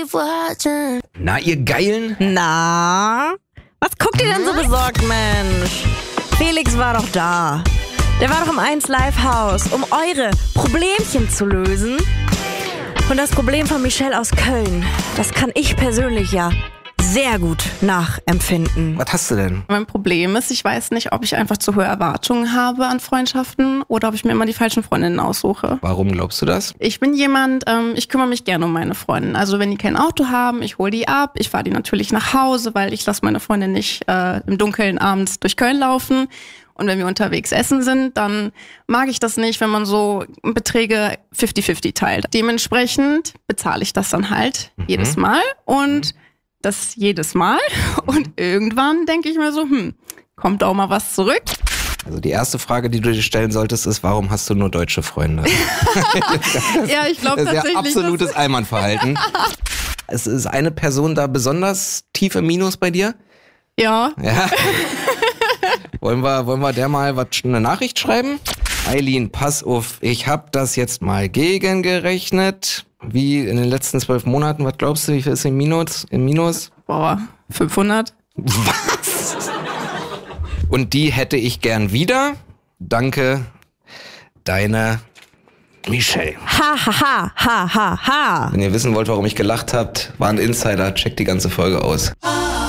Na, ihr Geilen? Na? Was guckt ihr denn so besorgt, Mensch? Felix war doch da. Der war doch im 1 Live Haus, um eure Problemchen zu lösen. Und das Problem von Michelle aus Köln, das kann ich persönlich ja sehr gut nachempfinden. Was hast du denn? Mein Problem ist, ich weiß nicht, ob ich einfach zu hohe Erwartungen habe an Freundschaften oder ob ich mir immer die falschen Freundinnen aussuche. Warum glaubst du das? Ich bin jemand, ich kümmere mich gerne um meine Freundinnen. Also wenn die kein Auto haben, ich hole die ab. Ich fahre die natürlich nach Hause, weil ich lasse meine Freundin nicht im Dunkeln abends durch Köln laufen. Und wenn wir unterwegs essen sind, dann mag ich das nicht, wenn man so Beträge 50-50 teilt. Dementsprechend bezahle ich das dann halt jedes Mal und das jedes Mal. Und irgendwann denke ich mir so, kommt auch mal was zurück. Also die erste Frage, die du dir stellen solltest, ist, warum hast du nur deutsche Freunde? Ja, ich glaube tatsächlich. Das ist ja absolutes Allmannverhalten. Ist eine Person da besonders tief im Minus bei dir? Ja. Wollen wir der mal eine Nachricht schreiben? Eileen, pass auf, ich habe das jetzt mal gegengerechnet. Wie in den letzten 12 Monaten, was glaubst du, wie viel ist im Minus? Boah, 500. Was? Und die hätte ich gern wieder. Danke, deine Michelle. Ha, ha, ha, ha, ha, ha. Wenn ihr wissen wollt, warum ich gelacht habt, war ein Insider, checkt die ganze Folge aus.